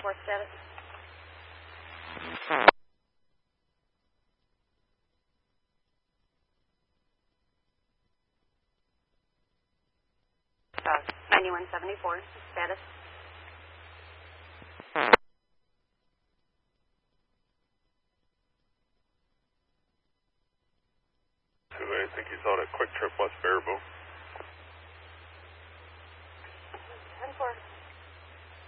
status. Uh, 9174, status. I think you saw that Quick Trip West Baraboo. 10-4.